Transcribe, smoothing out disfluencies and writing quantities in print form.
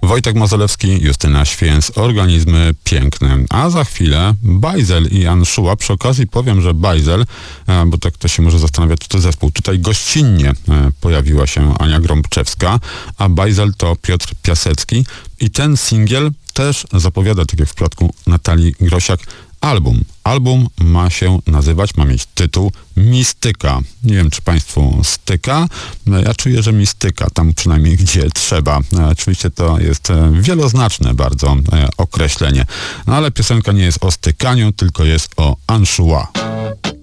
Wojtek Mazolewski, Justyna Święc, Organizmy piękne. A za chwilę Bajzel i Anszua. Przy okazji powiem, że Bajzel, bo tak ktoś się może zastanawiać, czy to zespół. Tutaj gościnnie pojawiła się Ania Grąbczewska, a Bajzel to Piotr Piasecki. I ten singiel też zapowiada, tak jak w przypadku Natalii Grosiak, album. Album ma się nazywać, ma mieć tytuł Mistyka. Nie wiem, czy Państwu styka. Ja czuję, że mi styka, tam przynajmniej gdzie trzeba. Oczywiście to jest wieloznaczne bardzo określenie. No ale piosenka nie jest o stykaniu, tylko jest o Anszua.